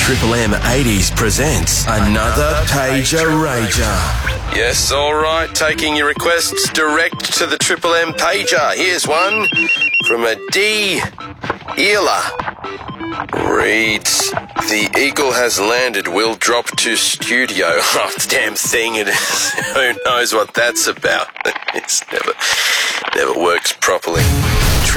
Triple M 80s presents another Pager Rager. Yes, all right. Taking your requests direct to the Triple M pager. Here's one from a D. Eela. Reads, the Eagle has landed. We'll drop to studio. Oh, damn thing it is. Who knows what that's about? It's never works properly.